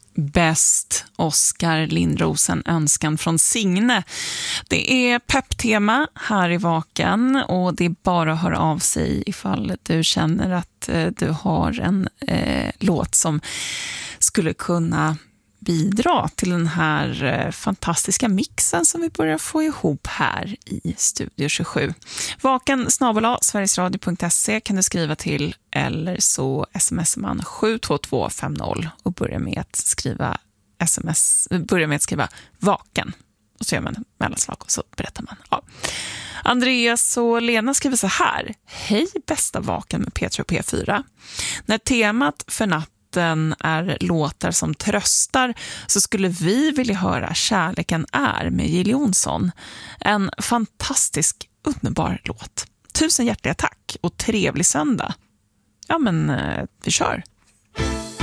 Bäst Oskar Lindrosen, önskan från Signe. Det är pepptema här i Vaken och det är bara att höra av sig ifall du känner att du har en låt som skulle kunna bidra till den här fantastiska mixen som vi börjar få ihop här i Studio 27. vaken@sverigesradio.se kan du skriva till, eller så smsar man 72250 och börjar med att skriva vaken. Och så gör man mellanslag och så berättar man. Ja. Andreas och Lena skriver så här: hej bästa Vaken med Petra och P4. När temat för natten är låtar som tröstar så skulle vi vilja höra Kärleken är med Jill Johnson. En fantastisk, underbar låt. 1000 hjärtliga tack och trevlig söndag. Ja men vi kör.